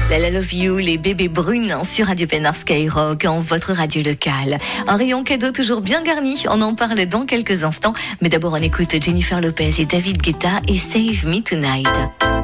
La Love You, les bébés brunes sur Radio Pénard Skyrock, en votre radio locale. Un rayon cadeau toujours bien garni, on en parle dans quelques instants. Mais d'abord on écoute Jennifer Lopez et David Guetta et Save Me Tonight.